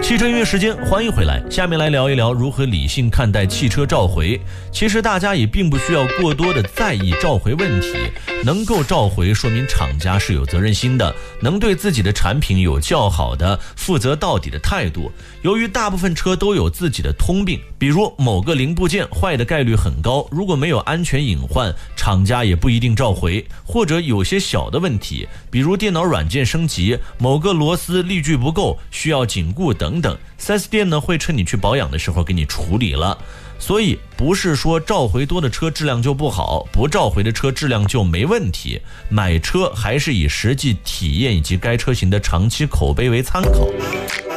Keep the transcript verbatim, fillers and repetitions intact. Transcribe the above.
汽车音乐时间，欢迎回来。下面来聊一聊如何理性看待汽车召回。其实大家也并不需要过多的在意召回问题，能够召回说明厂家是有责任心的，能对自己的产品有较好的负责到底的态度。由于大部分车都有自己的通病，比如某个零部件坏的概率很高，如果没有安全隐患，厂家也不一定召回。或者有些小的问题，比如电脑软件升级，某个螺丝力矩不够，需要紧固等等， 四 S 店呢会趁你去保养的时候给你处理了。所以不是说召回多的车质量就不好，不召回的车质量就没问题。买车还是以实际体验以及该车型的长期口碑为参考。